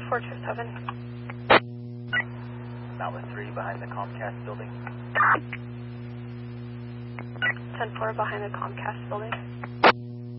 427. Outlet 3 behind the Comcast building. 10-4 behind the Comcast building.